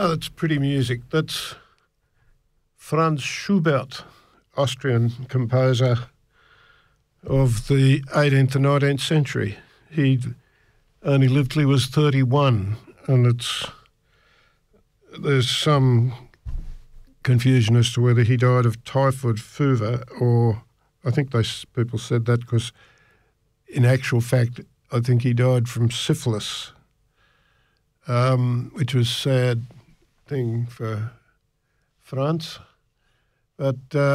that's pretty music. That's Franz Schubert, Austrian composer of the 18th and 19th century. He only lived till he was 31, and there's some confusion as to whether he died of typhoid fever or I think people said that because in actual fact I think he died from syphilis, which was a sad thing for France. But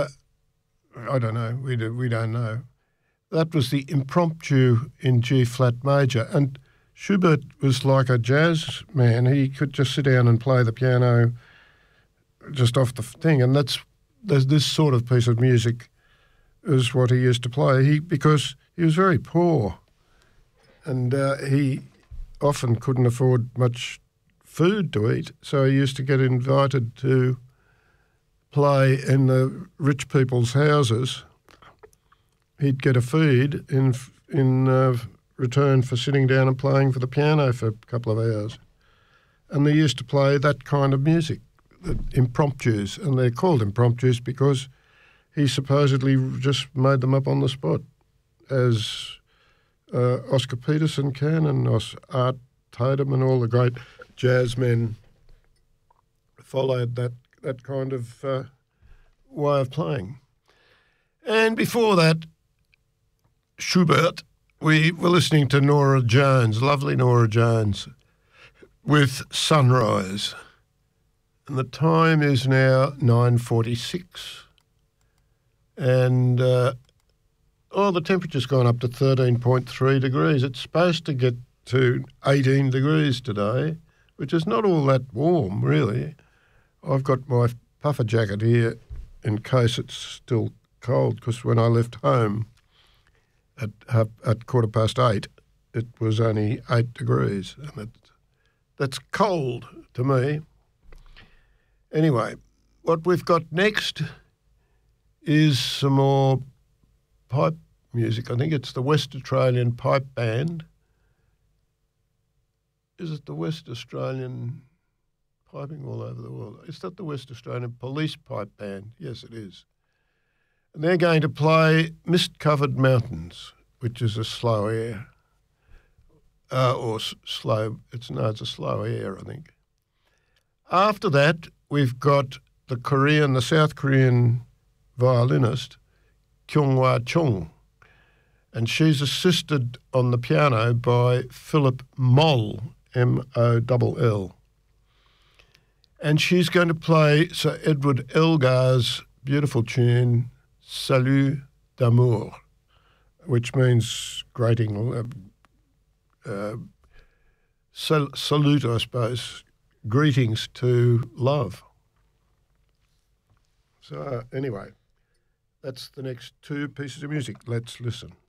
I don't know. We don't know. That was the impromptu in G-flat major. And Schubert was like a jazz man. He could just sit down and play the piano just off the thing. And there's this sort of piece of music is what he used to play. Because he was very poor and he often couldn't afford much food to eat. So he used to get invited to play in the rich people's houses. He'd get a feed in return for sitting down and playing for the piano for a couple of hours. And they used to play that kind of music, impromptus, and they're called impromptus because he supposedly just made them up on the spot, as Oscar Peterson can and Art Tatum and all the great jazz men followed that kind of way of playing. And before that, Schubert, we were listening to Norah Jones, lovely Norah Jones, with Sunrise. And the time is now 9:46. And, the temperature's gone up to 13.3 degrees. It's supposed to get to 18 degrees today, which is not all that warm, really. I've got my puffer jacket here in case it's still cold, because when I left home at 8:15, it was only 8 degrees, and that's cold to me. Anyway, what we've got next is some more pipe music. I think it's the West Australian Pipe Band. Is it the West Australian Piping all over the world? Is that the West Australian Police Pipe Band? Yes, it is. And they're going to play Mist-Covered Mountains, which is a slow air. It's a slow air, I think. After that, we've got the South Korean violinist, Kyung-Hwa Chung, and she's assisted on the piano by Philip Moll, M-O-L-L. And she's going to play Sir Edward Elgar's beautiful tune, Salut d'amour, which means grating, salute, I suppose, greetings to love. So anyway, that's the next two pieces of music. Let's listen.